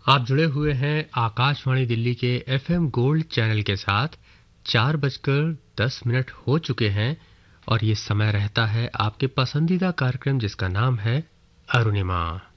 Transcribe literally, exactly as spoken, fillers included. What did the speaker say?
आप जुड़े हुए हैं आकाशवाणी दिल्ली के एफएम गोल्ड चैनल के साथ। चार बजकर दस मिनट हो चुके हैं और ये समय रहता है आपके पसंदीदा कार्यक्रम जिसका नाम है अरुणिमा।